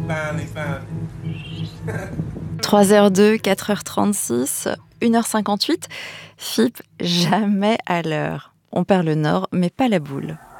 Finally found it. 3h02, 4h36, 1h58. Philippe, jamais à l'heure. On perd le nord, mais pas la boule.